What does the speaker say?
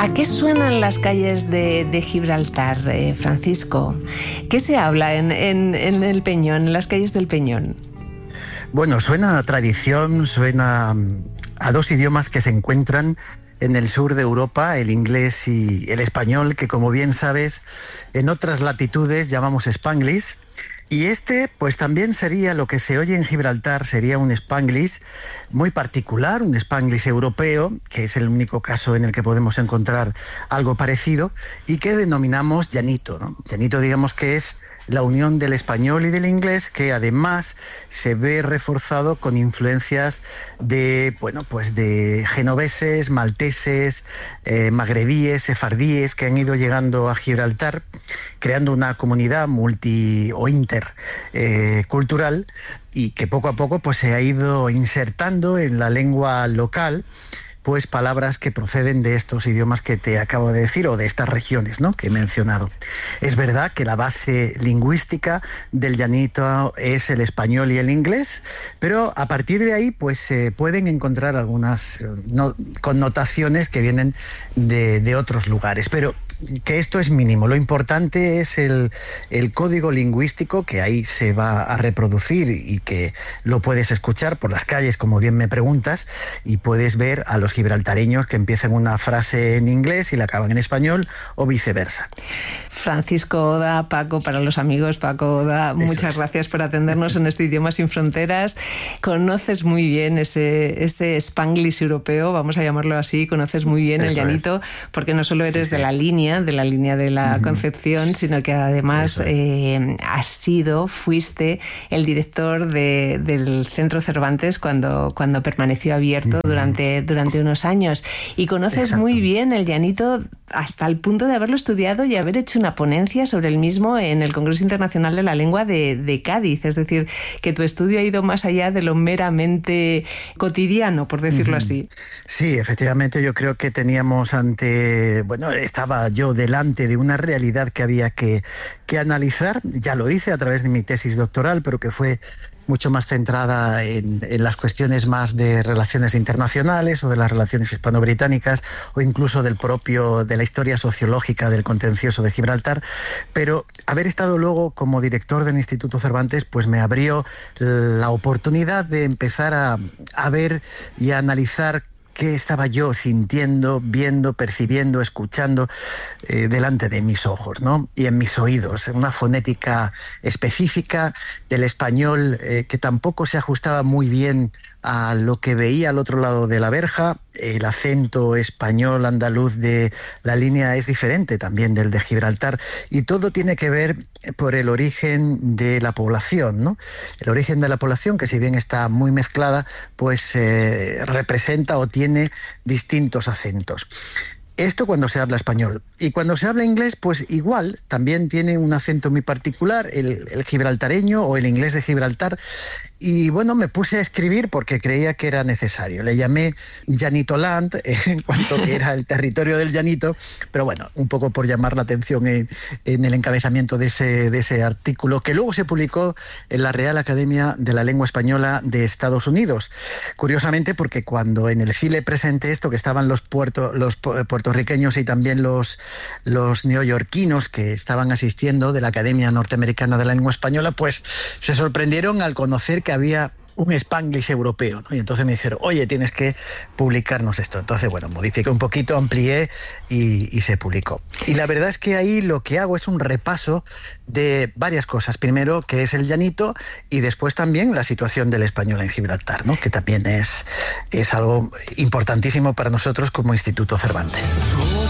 ¿A qué suenan las calles de Gibraltar, Francisco? ¿Qué se habla en el Peñón, en las calles del Peñón? Bueno, suena a tradición, suena a dos idiomas que se encuentran en el sur de Europa, el inglés y el español, que como bien sabes, en otras latitudes llamamos Spanglish. Y pues también sería lo que se oye en Gibraltar, sería un Spanglish muy particular, un Spanglish europeo, que es el único caso en el que podemos encontrar algo parecido, y que denominamos llanito, ¿no? Llanito, digamos que es la unión del español y del inglés, que además se ve reforzado con influencias de genoveses, malteses, magrebíes, sefardíes, que han ido llegando a Gibraltar, creando una comunidad intercultural y que poco a poco pues se ha ido insertando en la lengua local pues palabras que proceden de estos idiomas que te acabo de decir o de estas regiones, ¿no?, que he mencionado. Es verdad que la base lingüística del llanito es el español y el inglés, pero a partir de ahí pues se pueden encontrar algunas connotaciones que vienen de otros lugares, pero que esto es mínimo. Lo importante es el código lingüístico que ahí se va a reproducir y que lo puedes escuchar por las calles, como bien me preguntas, y puedes ver a los gibraltareños que empiezan una frase en inglés y la acaban en español o viceversa. Francisco Oda, Paco, para los amigos, Paco Oda, muchas gracias por atendernos en este Idioma Sin Fronteras. Conoces muy bien ese Spanglish europeo, vamos a llamarlo así, conoces muy bien el llanito, porque no solo eres de la línea de la Concepción, sino que además fuiste el director del Centro Cervantes cuando permaneció abierto durante unos años, y conoces muy bien el llanito hasta el punto de haberlo estudiado y haber hecho una ponencia sobre el mismo en el Congreso Internacional de la Lengua de Cádiz. Es decir, que tu estudio ha ido más allá de lo meramente cotidiano, por decirlo así. Sí, efectivamente, yo creo que estaba yo delante de una realidad que había que analizar. Ya lo hice a través de mi tesis doctoral, pero que fue mucho más centrada en las cuestiones más de relaciones internacionales o de las relaciones hispano-británicas o incluso de la historia sociológica del contencioso de Gibraltar. Pero haber estado luego como director del Instituto Cervantes pues me abrió la oportunidad de empezar a ver y a analizar qué estaba yo sintiendo, viendo, percibiendo, escuchando delante de mis ojos, ¿no?, y en mis oídos. Una fonética específica del español que tampoco se ajustaba muy bien a lo que veía al otro lado de la verja. El acento español andaluz de la línea es diferente también del de Gibraltar, y todo tiene que ver por el origen de la población, ¿no? El origen de la población, que si bien está muy mezclada, pues representa o tiene distintos acentos. Esto cuando se habla español. Y cuando se habla inglés, pues igual, también tiene un acento muy particular, el gibraltareño o el inglés de Gibraltar. Y bueno, me puse a escribir porque creía que era necesario. Le llamé Llanitoland, en cuanto que era el territorio del llanito, pero bueno, un poco por llamar la atención en el encabezamiento de ese artículo, que luego se publicó en la Real Academia de la Lengua Española de Estados Unidos. Curiosamente, porque cuando en el CILE presenté esto, que estaban los puertorriqueños y también los neoyorquinos que estaban asistiendo de la Academia Norteamericana de la Lengua Española, pues se sorprendieron al conocer que había un Spanglish europeo, ¿no? Y entonces me dijeron, oye, tienes que publicarnos esto. Entonces, bueno, modifiqué un poquito, amplié y se publicó. Y la verdad es que ahí lo que hago es un repaso de varias cosas. Primero, qué es el llanito, y después también la situación del español en Gibraltar, ¿no?, que también es algo importantísimo para nosotros como Instituto Cervantes.